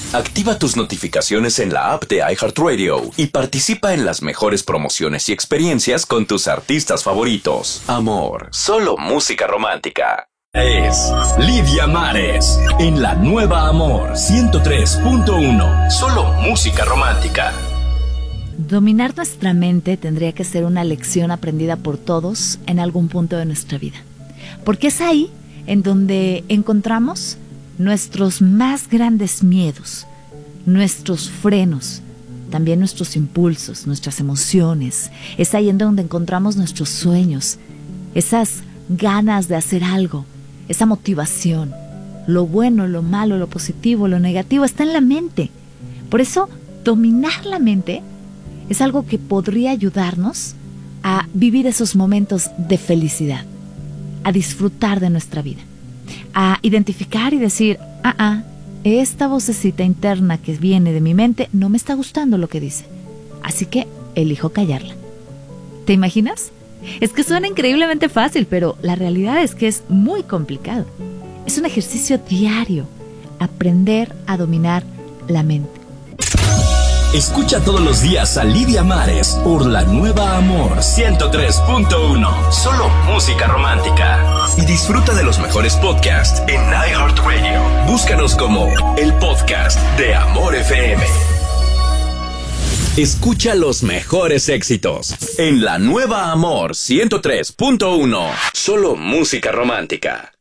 Activa tus notificaciones en la app de iHeartRadio y participa en las mejores promociones y experiencias con tus artistas favoritos. Amor, solo música romántica. Es Lidia Mares en La Nueva Amor 103.1. Solo música romántica. Dominar nuestra mente tendría que ser una lección aprendida por todos en algún punto de nuestra vida. Porque es ahí en donde encontramos nuestros más grandes miedos, nuestros frenos, también nuestros impulsos, nuestras emociones. Es ahí en donde encontramos nuestros sueños, esas ganas de hacer algo, esa motivación. Lo bueno, lo malo, lo positivo, lo negativo está en la mente. Por eso, dominar la mente es algo que podría ayudarnos a vivir esos momentos de felicidad, a disfrutar de nuestra vida, a identificar y decir, esta vocecita interna que viene de mi mente no me está gustando lo que dice, así que elijo callarla. ¿Te imaginas? Es que suena increíblemente fácil, pero la realidad es que es muy complicado. Es un ejercicio diario, aprender a dominar la mente. Escucha todos los días a Lidia Mares por La Nueva Amor 103.1. Solo música romántica. Y disfruta de los mejores podcasts en iHeartRadio. Búscanos como el podcast de Amor FM. Escucha los mejores éxitos en La Nueva Amor 103.1. Solo música romántica.